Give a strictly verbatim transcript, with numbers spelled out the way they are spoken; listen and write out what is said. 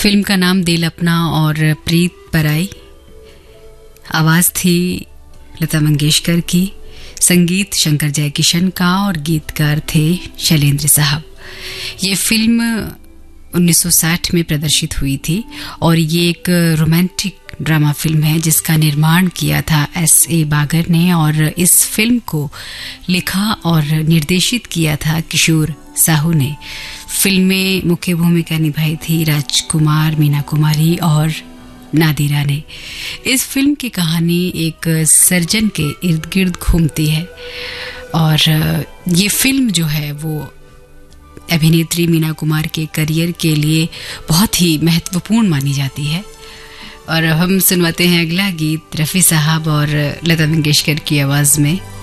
Film का नाम दिल अपना और प्रीत पराई। आवाज थी लता मंगेशकर की, संगीत शंकर जयकिशन का और गीतकार थे शैलेंद्र साहब। ये फिल्म उन्नीस सौ साठ में प्रदर्शित हुई थी और ये एक रोमांटिक ड्रामा फिल्म है जिसका निर्माण किया था एस ए बागर ने और इस फिल्म को लिखा और निर्देशित किया था किशोर साहू ने। फिल्म में मुख्य भूमिका निभाई थी राजकुमार, मीना कुमारी और नादिरा ने। इस फिल्म की कहानी एक सर्जन के इर्द गिर्द घूमती है और ये फिल्म जो है वो अभिनेत्री मीना कुमार के करियर के लिए बहुत ही महत्वपूर्ण मानी जाती है। और हम सुनवाते हैं अगला गीत रफ़ी साहब और लता मंगेशकर की आवाज में।